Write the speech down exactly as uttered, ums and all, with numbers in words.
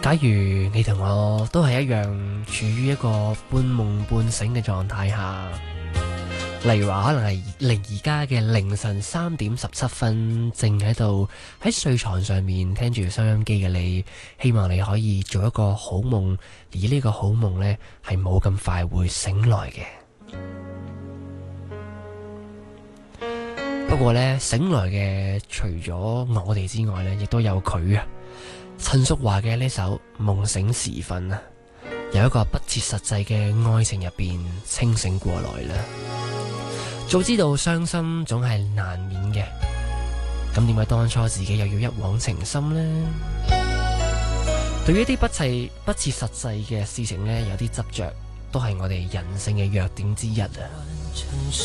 假如你同我都係一樣處於一個半夢半醒嘅狀態下，例如話可能係零而家嘅凌晨三點十七分，正喺度喺睡床上面聽住收音機嘅你，希望你可以做一個好夢，而呢個好夢呢係冇咁快會醒來嘅。不過呢，醒來嘅除咗我哋之外呢，亦都有佢啊。陳淑樺嘅呢首《夢醒時分》啊，有一個不切實際嘅愛情入邊清醒過來啦。早知道傷心總係難免嘅，咁點解當初自己又要一往情深呢？對於一啲不切不切實際嘅事情呢，有啲執着都係我哋人性嘅弱點之一啊。